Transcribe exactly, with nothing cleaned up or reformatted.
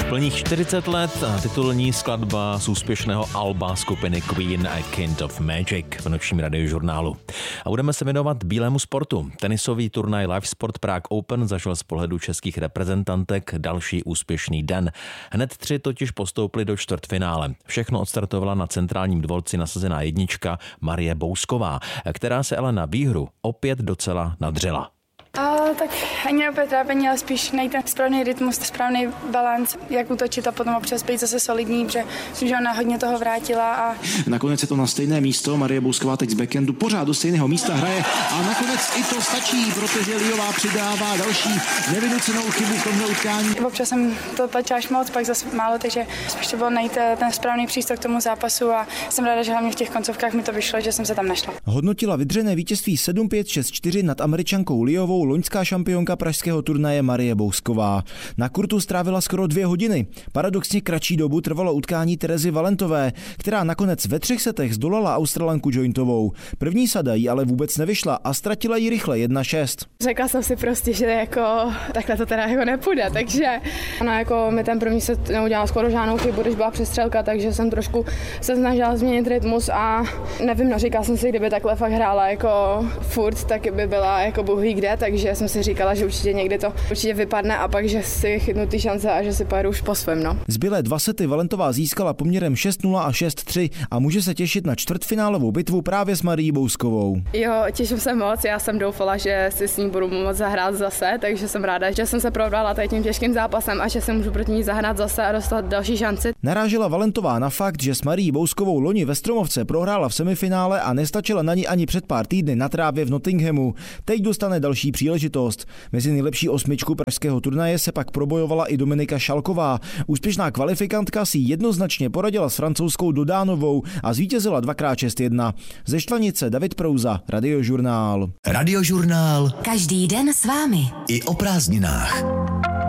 Plných čtyřicet let a titulní skladba z úspěšného alba skupiny Queen A Kind of Magic v nočním radiožurnálu. A budeme se věnovat bílému sportu. Tenisový turnaj Live Sport Prague Open zažil z pohledu českých reprezentantek další úspěšný den. Hned tři totiž postoupili do čtvrtfinále. Všechno odstartovala na centrálním dvorci nasazená jednička Marie Bousková, která se ale na výhru opět docela nadřela. A tak ani opět trápení, ale spíš najít ten správný rytmus, správný balanc, jak útočit a potom občas být zase solidní, protože myslím, že ona hodně toho vrátila. A nakonec je to na stejné místo, Marie Bousková teď z backhandu pořád do stejného místa hraje a nakonec i to stačí, protože Liová přidává další nevynucenou chybu v tomhle utkání. Občas jsem to tlačila až moc, pak zase málo, takže spíš to bylo najít ten správný přístup k tomu zápasu a jsem ráda, že hlavně v těch koncovkách mi to vyšlo, že jsem se tam našla. Hodnotila vydřené vítězství sedm pět šest čtyři nad Američankou Liovou loňská šampionka pražského turnaje Marie Bousková. Na kurtu strávila skoro dvě hodiny. Paradoxně kratší dobu trvalo utkání Terezy Valentové, která nakonec ve třech setech zdolala Australanku Jointovou. První sada jí ale vůbec nevyšla a ztratila ji rychle jedna šest. Řekla jsem si prostě, že jako takhle to teda jako nepůjde, takže ona jako mi ten první set neudělala skoro žádnou chybu, když byla přestřelka, takže jsem trošku se snažila změnit rytmus a nevím, no říkala jsem si, kdyby takhle fakt hrála jako furt, tak by byla jako bůh ví kde, takže jsem si říkala, že určitě někdy to určitě vypadne a pak, že si chytnu ty šance a že si pojedu už po svém, no. Zbylé dva sety Valentová získala poměrem šest nula a šest tři a může se těšit na čtvrtfinálovou bitvu právě s Marií Bouskovou. Jo, těším se moc, já jsem doufala, že si s ní budu moct zahrát zase, takže jsem ráda, že jsem se probrala tady tím těžkým zápasem a že se můžu proti ní zahrát zase a dostat další šanci. Narážela Valentová na fakt, že s Marií Bouskovou loni ve Stromovce prohrála v semifinále a nestačila na ní ani před pár týdny na trávě v Nottinghamu. Teď dostane další příležitost. Mezi nejlepší osmičku pražského turnaje se pak probojovala i Dominika Šalková. Úspěšná kvalifikantka si jednoznačně poradila s francouzskou Dodánovou a zvítězila dvakrát šest jedna. Ze Štvanice David Prouza, Radiožurnál. Radiožurnál. Každý den s vámi. I o prázdninách.